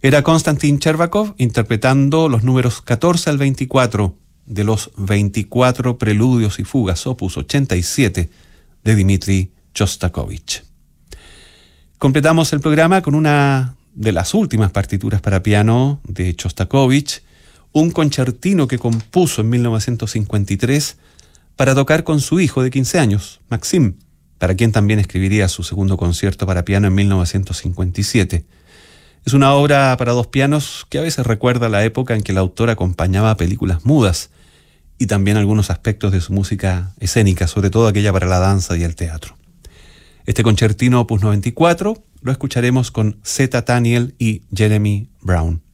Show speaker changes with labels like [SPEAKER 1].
[SPEAKER 1] Era Konstantin Chervakov interpretando los números 14 al 24 de los 24 preludios y fugas, opus 87, de Dmitri Shostakovich. Completamos el programa con una de las últimas partituras para piano de Shostakovich, un concertino que compuso en 1953 para tocar con su hijo de 15 años, Maxim, para quien también escribiría su segundo concierto para piano en 1957. Es una obra para dos pianos que a veces recuerda la época en que el autor acompañaba películas mudas y también algunos aspectos de su música escénica, sobre todo aquella para la danza y el teatro. Este concertino opus 94 lo escucharemos con Zeta Daniel y Jeremy Brown.